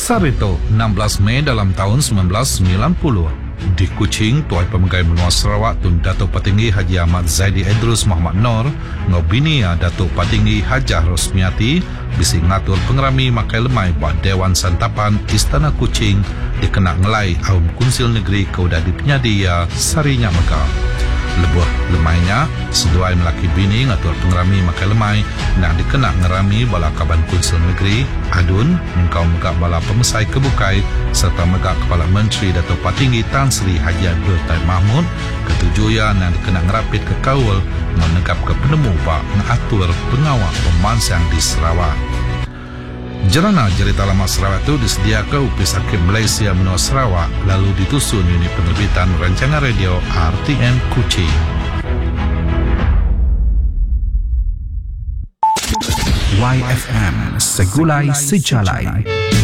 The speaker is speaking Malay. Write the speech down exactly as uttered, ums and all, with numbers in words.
Sarito, enam belas Mei dalam tahun sembilan belas sembilan puluh. Di Kuching, Tuai Pemegai Menua Sarawak Tun Datuk Patinggi Haji Ahmad Zaidi Idrus Muhammad Nor ngobini Datuk Patinggi Hajah Rosmiati bisi ngatur pengerami makai lemai buat Dewan Santapan Istana Kuching dikena ngelai Aum Kunsil Negeri Kaudadi Penyadia Sarinya Megah. Lebuh lemainya seduai melaki bini ngatur pengerami makai lemai nak dikena ngerami bala Kaban Kunsil Negeri Adun engkau megak bala pemesai kebukai serta megak Kepala Menteri Datuk Patinggi Tan Sri Haji Abdul Taib Mahmud ketujuan yang dikena ngerapit ke kawal menegap ke penemu pak mengatur pengawal pemansang di Sarawak. Jerana cerita lama Sarawak itu disediakan Upis Hakim Malaysia Menua Sarawak lalu ditusun unit penerbitan rancangan radio R T M Kuching. Y F M Segulai Sejalai.